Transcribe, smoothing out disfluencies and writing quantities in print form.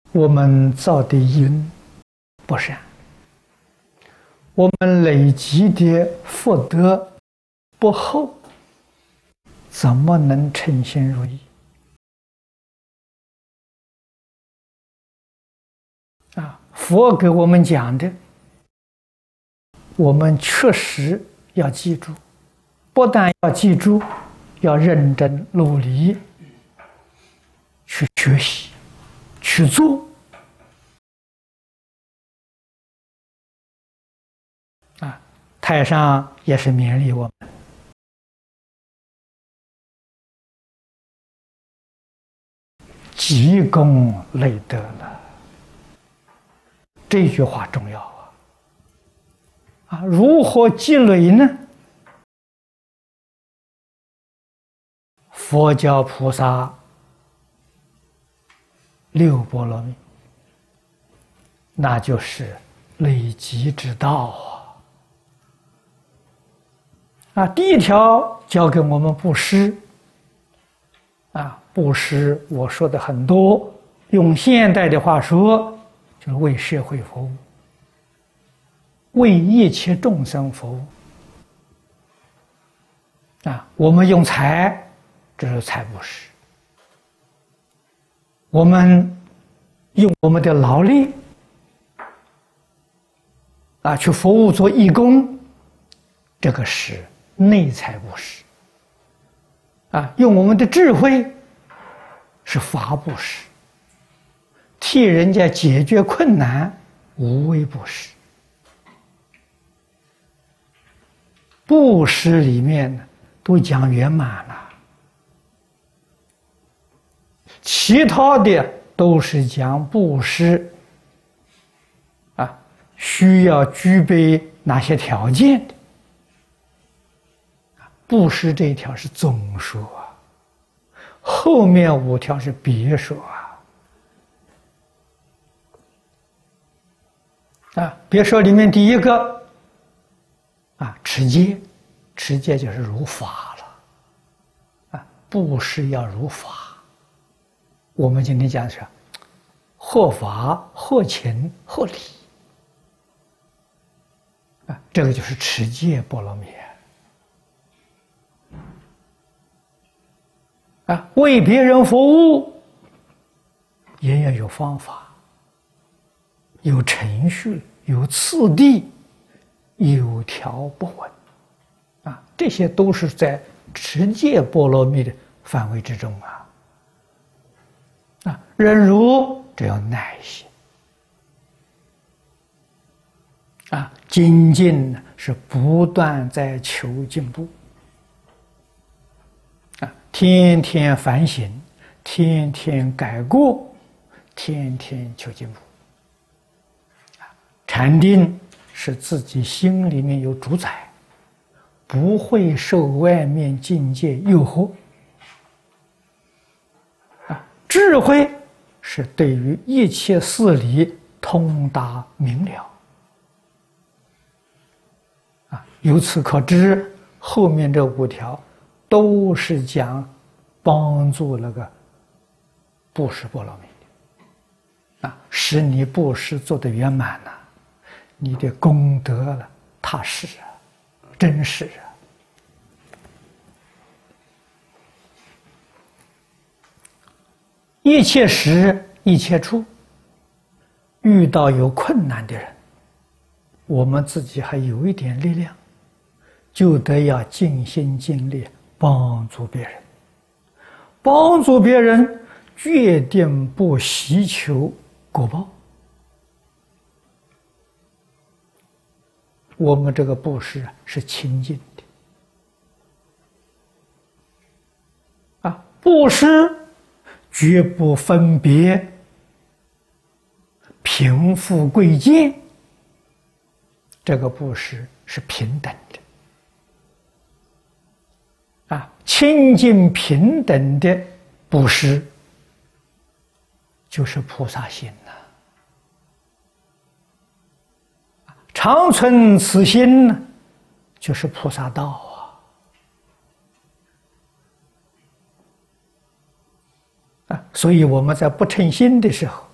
我们造的因不善，我们累积的福德不厚，怎么能称心如意？佛给我们讲的，我们确实要记住，不但要记住，要认真努力去学习、去做。太上也是勉励我们，积功累德了。这句话重要如何积累呢？佛教菩萨六波罗蜜，那就是累积之道第一条教给我们布施布施我说的很多，用现代的话说，就是为社会服务，为一切众生服务我们用财，这是财布施；我们用我们的劳力去服务做义工，这个是内财布施用我们的智慧是法布施，替人家解决困难无为布施。布施里面呢都讲圆满了，其他的都是讲布施需要具备哪些条件的。布施这一条是总说后面5条是别说别说里面第一个持戒，持戒就是如法了布施要如法。我们今天讲的是合法、合情、合理这个就是持戒波罗蜜为别人服务也要有方法，有程序，有次第，有条不紊这些都是在持戒波罗蜜的范围之中忍辱这要耐心精进是不断在求进步天天反省，天天改过，天天求进步禅定是自己心里面有主宰，不会受外面境界诱惑智慧是对于一切事理通达明了由此可知，后面这5条都是讲帮助那个布施波罗蜜使你布施做得圆满你的功德了踏实真实一切时一切处，遇到有困难的人，我们自己还有一点力量，就得要尽心尽力帮助别人。帮助别人决定不希求果报。我们这个布施是清净的布施绝不分别贫富贵贱，这个布施是平等的清净平等的布施就是菩萨心常存此心呢，就是菩萨道所以我们在不称心的时候，